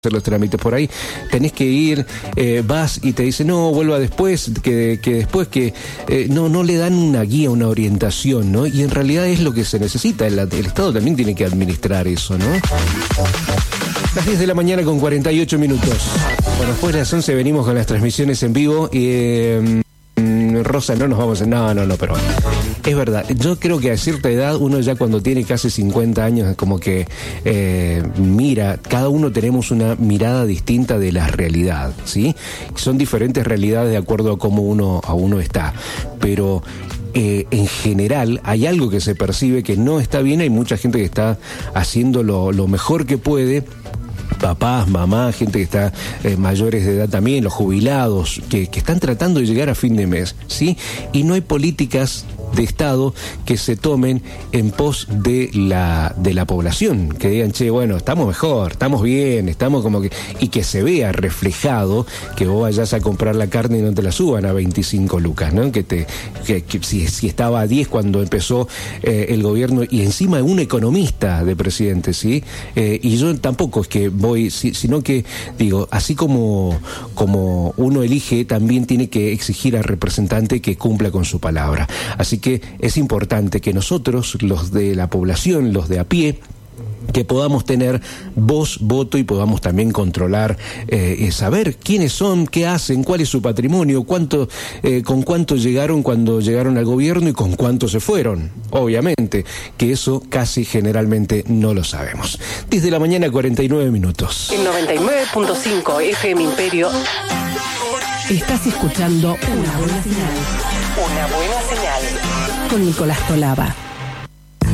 hacer los trámites por ahí, tenés que ir, vas y te dicen, no, vuelva después, que después no le dan una guía, una orientación, ¿no? Y en realidad es lo que se necesita, el Estado también tiene que administrar eso, ¿no? Las 10 de la mañana con 48 minutos. Bueno, después de las 11 venimos con las transmisiones en vivo y... Rosa, no nos vamos a... No, pero... Es verdad, yo creo que a cierta edad uno ya cuando tiene casi 50 años como que mira, cada uno tenemos una mirada distinta de la realidad, ¿sí? Son diferentes realidades de acuerdo a cómo uno está, pero... en general hay algo que se percibe que no está bien, hay mucha gente que está haciendo lo mejor que puede, papás, mamás, gente que está mayores de edad también, los jubilados, que están tratando de llegar a fin de mes, ¿sí? Y no hay políticas de Estado que se tomen en pos de la población, que digan, che, bueno, estamos mejor, estamos bien, estamos como que... Y que se vea reflejado que vos vayas a comprar la carne y no te la suban a 25 lucas, ¿no? Que si estaba a 10 cuando empezó el gobierno, y encima un economista de presidente, ¿sí? Y yo tampoco es que voy, sino que, digo, así como uno elige, también tiene que exigir al representante que cumpla con su palabra. Así que es importante que nosotros, los de la población, los de a pie, que podamos tener voz, voto y podamos también controlar, saber quiénes son, qué hacen, cuál es su patrimonio, con cuánto llegaron cuando llegaron al gobierno y con cuánto se fueron. Obviamente que eso casi generalmente no lo sabemos. 10 de la mañana, 49 minutos. En 99.5 FM Imperio estás escuchando Una Buena Señal. Una Buena Señal. Con Nicolás Tolaba.